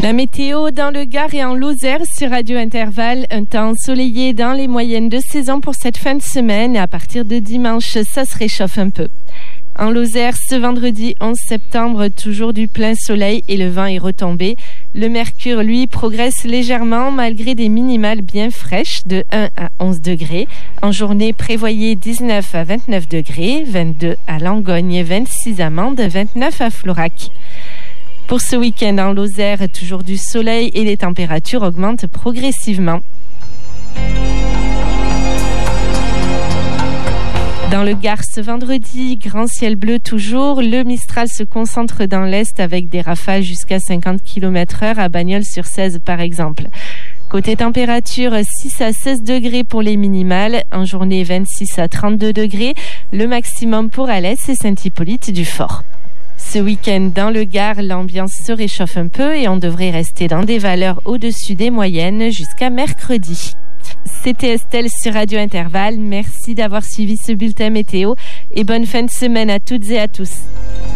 La météo dans le Gard et en Lozère sur Radio Intervalle. Un temps ensoleillé dans les moyennes de saison pour cette fin de semaine. Et à partir de dimanche, ça se réchauffe un peu. En Lozère, ce vendredi 11 septembre, toujours du plein soleil et le vent est retombé. Le mercure, lui, progresse légèrement malgré des minimales bien fraîches de 1 à 11 degrés. En journée, prévoyez 19 à 29 degrés, 22 à Langogne, 26 à Mende, 29 à Florac. Pour ce week-end en Lozère, toujours du soleil et les températures augmentent progressivement. Dans le Gard ce vendredi, grand ciel bleu toujours. Le Mistral se concentre dans l'est avec des rafales jusqu'à 50 km/h à Bagnols-sur-Cèze par exemple. Côté température, 6 à 16 degrés pour les minimales. En journée, 26 à 32 degrés. Le maximum pour Alès et Saint-Hippolyte-du-Fort. Ce week-end, dans le Gard, l'ambiance se réchauffe un peu et on devrait rester dans des valeurs au-dessus des moyennes jusqu'à mercredi. C'était Estelle sur Radio Intervalle. Merci d'avoir suivi ce bulletin météo et bonne fin de semaine à toutes et à tous.